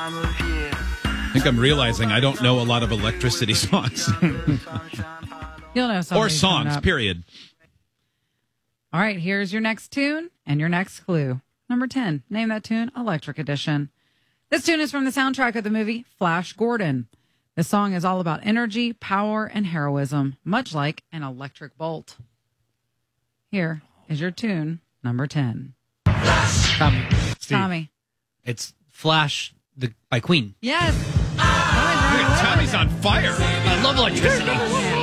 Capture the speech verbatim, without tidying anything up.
I think I'm realizing I don't know a lot of electricity songs. You'll know some or songs, period. All right, here's your next tune and your next clue. Number ten, name that tune, Electric Edition. This tune is from the soundtrack of the movie Flash Gordon. The song is all about energy, power, and heroism, much like an electric bolt. Here is your tune, number ten. Tommy. Steve. Tommy. It's Flash the, by Queen. Yes. Tommy's on fire. I love electricity.